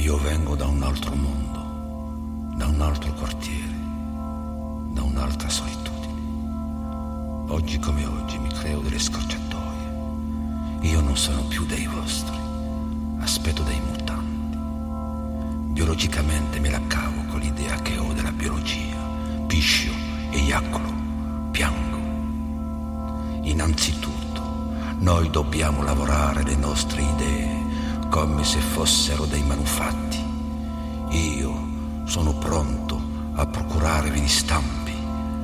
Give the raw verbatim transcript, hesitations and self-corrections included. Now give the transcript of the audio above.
Io vengo da un altro mondo, da un altro quartiere, da un'altra solitudine. Oggi come oggi mi creo delle scorciatoie. Io non sono più dei vostri, aspetto dei mutanti. Biologicamente me la cavo con l'idea che ho della biologia. Piscio, eiacolo, piango. Innanzitutto, noi dobbiamo lavorare le nostre idee come se fossero dei manufatti. Io sono pronto a procurarvi di stampa